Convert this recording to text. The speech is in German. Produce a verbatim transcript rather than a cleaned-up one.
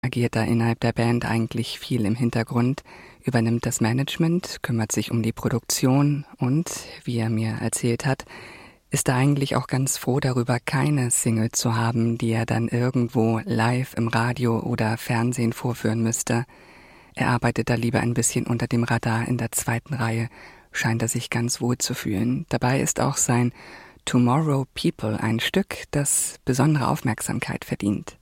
agiert da innerhalb der Band eigentlich viel im Hintergrund, übernimmt das Management, kümmert sich um die Produktion und, wie er mir erzählt hat, ist er eigentlich auch ganz froh darüber, keine Single zu haben, die er dann irgendwo live im Radio oder Fernsehen vorführen müsste. Er arbeitet da lieber ein bisschen unter dem Radar in der zweiten Reihe, scheint er sich ganz wohl zu fühlen. Dabei ist auch sein Tomorrow People ein Stück, das besondere Aufmerksamkeit verdient.